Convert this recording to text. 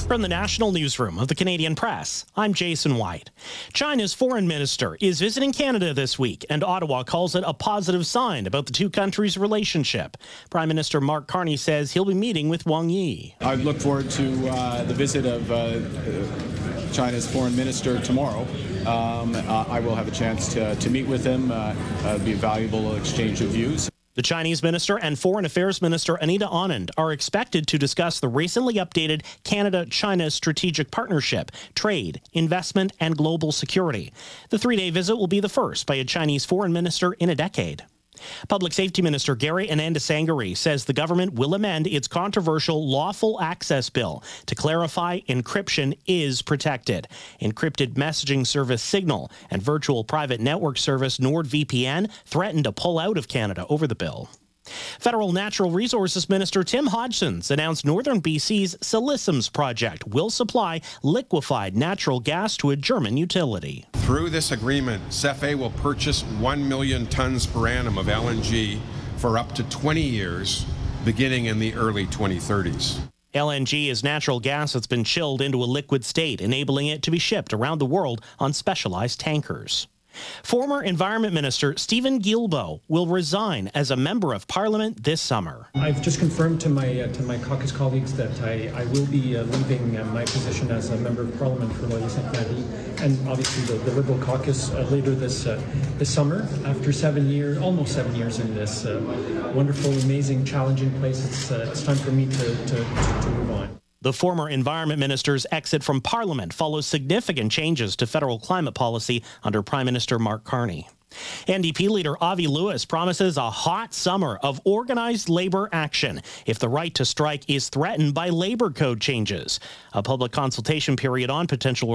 From the National Newsroom of the Canadian Press, I'm Jason White. China's foreign minister is visiting Canada this week, and Ottawa calls it a positive sign about the two countries' relationship. Prime Minister Mark Carney says he'll be meeting with Wang Yi. I look forward to the visit of China's foreign minister tomorrow. I will have a chance to meet with him. It'll be a valuable exchange of views. The Chinese minister and Foreign Affairs Minister Anita Anand are expected to discuss the recently updated Canada-China strategic partnership, trade, investment, and global security. The three-day visit will be the first by a Chinese foreign minister in a decade. Public Safety Minister Gary Anandasangari says the government will amend its controversial Lawful Access Bill to clarify encryption is protected. Encrypted messaging service Signal and virtual private network service NordVPN threatened to pull out of Canada over the bill. Federal Natural Resources Minister Tim Hodgson's announced Northern BC's Siliciums project will supply liquefied natural gas to a German utility. Through this agreement, CFA will purchase 1 million tons per annum of LNG for up to 20 years, beginning in the early 2030s. LNG is natural gas that's been chilled into a liquid state, enabling it to be shipped around the world on specialized tankers. Former Environment Minister Stephen Guilbeault will resign as a Member of Parliament this summer. I've just confirmed to my caucus colleagues that I will be leaving my position as a Member of Parliament for Loyal St. Candy, and obviously the Liberal caucus later this summer. After almost 7 years in this wonderful, amazing, challenging place, it's time for me to move on. The former Environment Minister's exit from Parliament follows significant changes to federal climate policy under Prime Minister Mark Carney. NDP leader Avi Lewis promises a hot summer of organized labor action if the right to strike is threatened by labor code changes. A public consultation period on potential